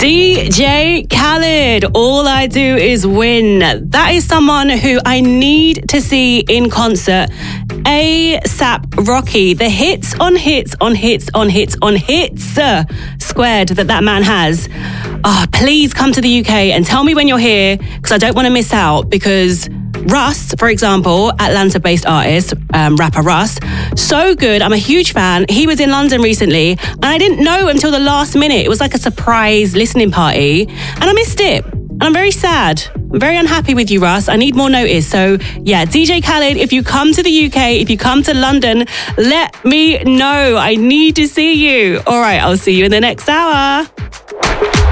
DJ Khaled, All I Do Is Win. That is someone who I need to see in concert. ASAP Rocky. The hits on hits on hits on hits on hits squared that man has. Oh, please come to the UK and tell me when you're here, because I don't want to miss out. Because Russ, for example, Atlanta-based artist, rapper Russ, so good. I'm a huge fan. He was in London recently, and I didn't know until the last minute. It was like a surprise listening party, and I missed it. And I'm very sad. I'm very unhappy with you, Russ. I need more notice. So, yeah, DJ Khaled, if you come to the UK, if you come to London, let me know. I need to see you. All right, I'll see you in the next hour.